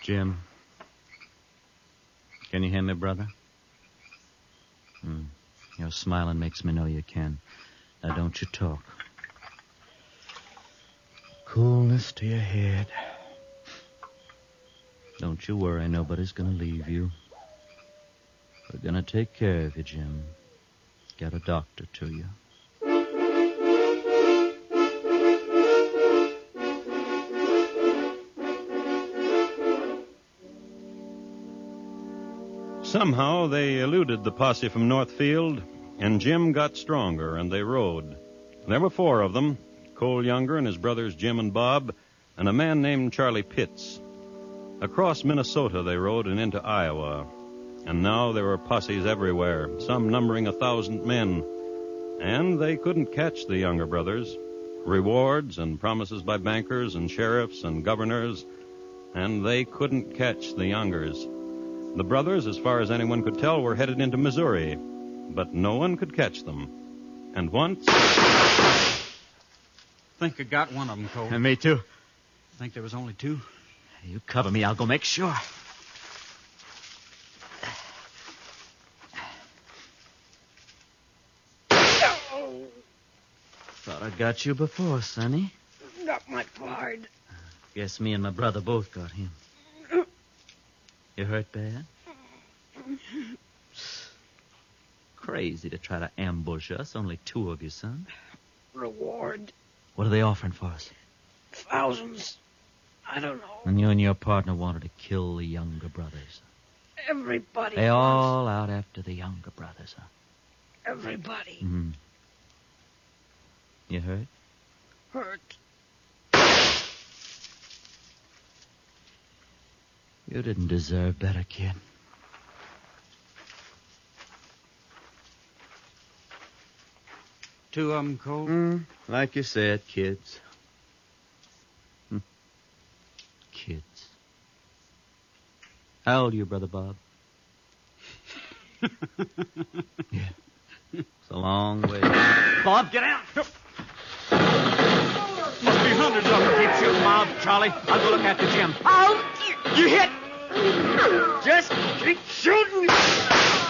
Jim. Can you hear me, brother? Your smiling makes me know you can. Now, don't you talk. Coolness to your head. Don't you worry, nobody's gonna leave you. We're gonna take care of you, Jim. Get a doctor to you. Somehow they eluded the posse from Northfield, and Jim got stronger, and they rode. There were 4 of them, Cole Younger and his brothers Jim and Bob, and a man named Charlie Pitts. Across Minnesota they rode and into Iowa, and now there were posses everywhere, some numbering 1,000 men, and they couldn't catch the Younger brothers. Rewards and promises by bankers and sheriffs and governors, and they couldn't catch the Youngers. The brothers, as far as anyone could tell, were headed into Missouri, but no one could catch them. And once... Think I got one of them, Cole. And me, too. Think there was only 2? You cover me. I'll go make sure. Thought I got you before, Sonny. Not my part. Guess me and my brother both got him. You hurt bad? Crazy to try to ambush us. Only 2 of you, son. Reward. What are they offering for us? Thousands. I don't know. And you and your partner wanted to kill the Younger brothers. Everybody. They all out after the Younger brothers, huh? Everybody. Mm-hmm. You hurt? Hurt. You didn't deserve better, kid. Two of them, Cole? Like you said, kids. Kids. How old are you, Brother Bob? Yeah. It's a long way. Bob, get out! Must be hundreds of them. Keep shooting, Bob. Charlie, I'll go look after Jim. Out! You hit! Just keep shooting.